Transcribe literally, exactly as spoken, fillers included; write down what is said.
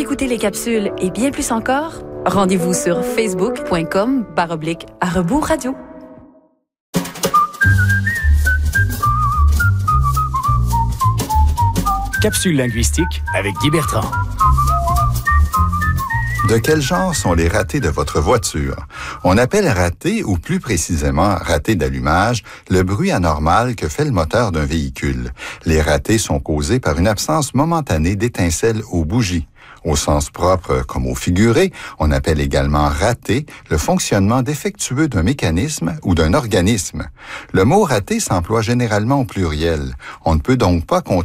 réécouter les capsules et bien plus encore, rendez-vous sur facebook.com barre oblique à rebours radio. Capsule linguistique avec Guy Bertrand. De quel genre sont les ratés de votre voiture? On appelle raté, ou plus précisément raté d'allumage, le bruit anormal que fait le moteur d'un véhicule. Les ratés sont causés par une absence momentanée d'étincelles aux bougies. Au sens propre comme au figuré, on appelle également raté le fonctionnement défectueux d'un mécanisme ou d'un organisme. Le mot raté s'emploie généralement au pluriel. On ne peut donc pas compter